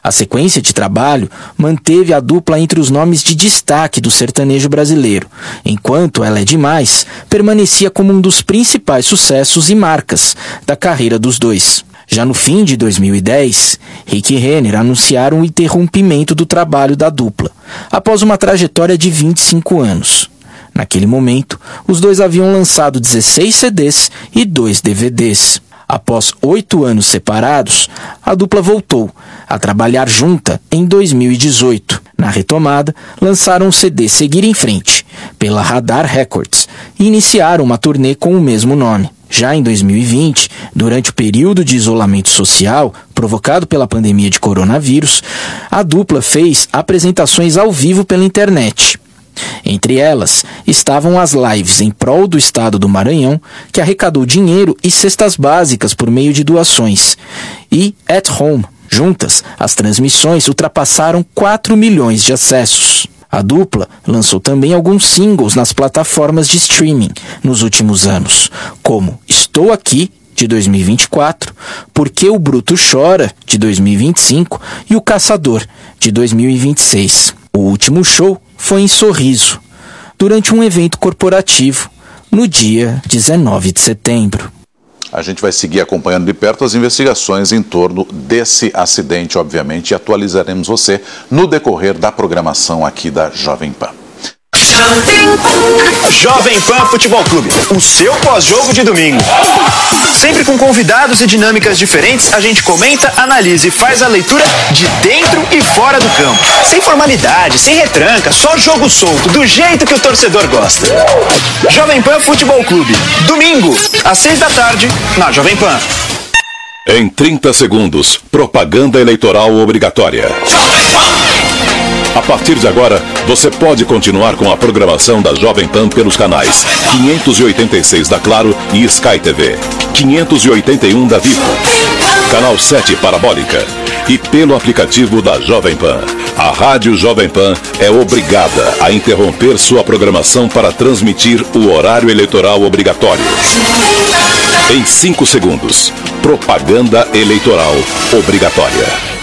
A sequência de trabalho manteve a dupla entre os nomes de destaque do sertanejo brasileiro, enquanto Ela é Demais permanecia como um dos principais sucessos e marcas da carreira dos dois. Já no fim de 2010, Rick e Renner anunciaram o interrompimento do trabalho da dupla, após uma trajetória de 25 anos. Naquele momento, os dois haviam lançado 16 CDs e 2 DVDs. Após 8 anos separados, a dupla voltou a trabalhar junta em 2018. Na retomada, lançaram o CD Seguir em Frente, pela Radar Records, e iniciaram uma turnê com o mesmo nome. Já em 2020, durante o período de isolamento social provocado pela pandemia de coronavírus, a dupla fez apresentações ao vivo pela internet. Entre elas, estavam as lives em prol do estado do Maranhão, que arrecadou dinheiro e cestas básicas por meio de doações, e At Home. Juntas, as transmissões ultrapassaram 4 milhões de acessos. A dupla lançou também alguns singles nas plataformas de streaming nos últimos anos, como Estou Aqui, de 2024, Porque o Bruto Chora, de 2025 e O Caçador, de 2026. O último show foi em Sorriso, durante um evento corporativo, no dia 19 de setembro. A gente vai seguir acompanhando de perto as investigações em torno desse acidente, obviamente, e atualizaremos você no decorrer da programação aqui da Jovem Pan. Jovem Pan Futebol Clube, o seu pós-jogo de domingo. Sempre com convidados e dinâmicas diferentes, a gente comenta, analisa e faz a leitura de dentro e fora do campo. Sem formalidade, sem retranca, só jogo solto, do jeito que o torcedor gosta. Jovem Pan Futebol Clube, domingo, às 6 da tarde, na Jovem Pan. Em 30 segundos, propaganda eleitoral obrigatória. A partir de agora, você pode continuar com a programação da Jovem Pan pelos canais 586 da Claro e Sky TV, 581 da Vivo, Canal 7 Parabólica e pelo aplicativo da Jovem Pan. A Rádio Jovem Pan é obrigada a interromper sua programação para transmitir o horário eleitoral obrigatório. Em 5 segundos, propaganda eleitoral obrigatória.